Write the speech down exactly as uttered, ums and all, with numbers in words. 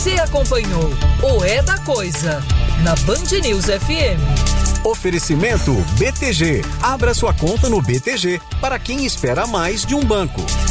Você acompanhou o É da Coisa na Band News F M. Oferecimento B T G. Abra sua conta no B T G para quem espera mais de um banco.